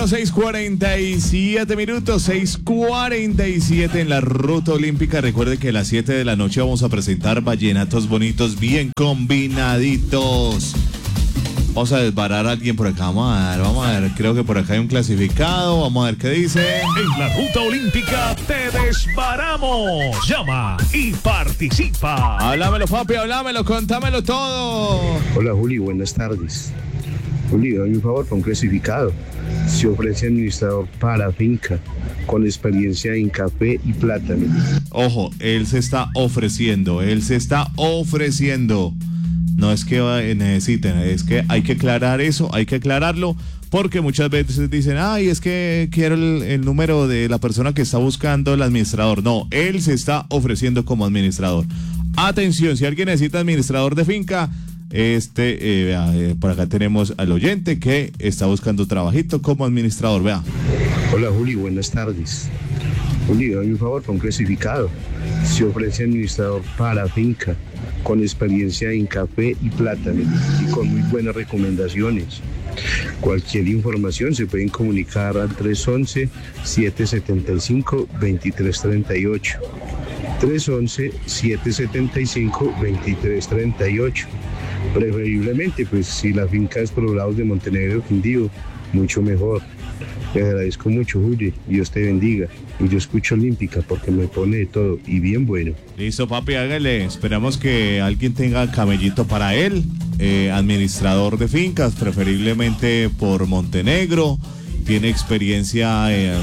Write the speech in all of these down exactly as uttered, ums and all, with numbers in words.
Bueno, seis cuarenta y siete minutos, seis cuarenta y siete en la ruta olímpica. Recuerde que a las siete de la noche vamos a presentar vallenatos bonitos, bien combinaditos. Vamos a desbarar a alguien por acá, vamos a ver, vamos a ver, creo que por acá hay un clasificado, vamos a ver qué dice. En la ruta olímpica te desbaramos. Llama y participa. Háblamelo, papi, háblamelo, contámelo todo. Hola Juli, buenas tardes. Juli, doy un favor para un clasificado. Se ofrece administrador para finca con experiencia en café y plátano. Ojo, él se está ofreciendo, él se está ofreciendo. No es que necesiten, es que hay que aclarar eso, hay que aclararlo, porque muchas veces dicen, ay, es que quiero el, el número de la persona que está buscando el administrador. No, él se está ofreciendo como administrador. Atención, si alguien necesita administrador de finca, este, eh, vea, eh, por acá tenemos al oyente que está buscando trabajito como administrador, vea. Hola Juli, buenas tardes. Juli, doy un favor para un clasificado. Se ofrece administrador para finca con experiencia en café y plátano y con muy buenas recomendaciones. Cualquier información se pueden comunicar al tres once, siete setenta y cinco, veintitrés treinta y ocho. tres once, siete setenta y cinco, veintitrés treinta y ocho. Preferiblemente, pues si la finca es por los lados de Montenegro, Quindío, mucho mejor. Le agradezco mucho, Juli, Dios te bendiga. Y yo escucho Olímpica porque me pone de todo y bien bueno. Listo, papi, hágale. Esperamos que alguien tenga camellito para él. Eh, administrador de fincas, preferiblemente por Montenegro. Tiene experiencia en,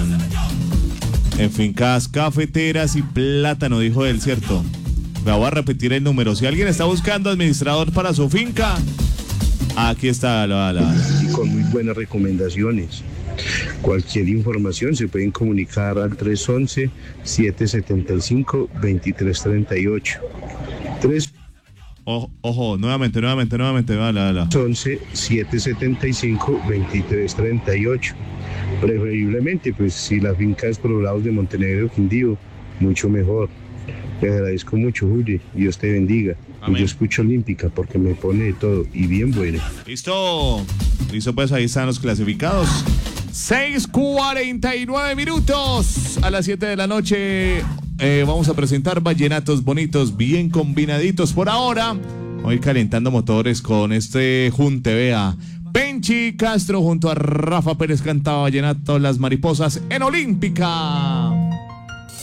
en fincas cafeteras y plátano, dijo él, ¿cierto? Me voy a repetir el número. Si alguien está buscando administrador para su finca, aquí está la, la, la. Y con muy buenas recomendaciones. Cualquier información se pueden comunicar al tres once, siete setenta y cinco, veintitrés treinta y ocho. tres Ojo, ojo, nuevamente, nuevamente, nuevamente, va la, la. once, siete setenta y cinco, veintitrés treinta y ocho. Preferiblemente, pues si la finca es por los lados de Montenegro, Quindío, mucho mejor. Le agradezco mucho, Juli, Dios te bendiga. Y yo escucho Olímpica porque me pone de todo y bien bueno. Listo, listo, pues ahí están los clasificados. seis cuarenta y nueve minutos a las siete de la noche. Eh, vamos a presentar vallenatos bonitos, bien combinaditos. Por ahora, voy calentando motores con este junte, vea. Penchi Castro junto a Rafa Pérez cantaba vallenato Las Mariposas en Olímpica.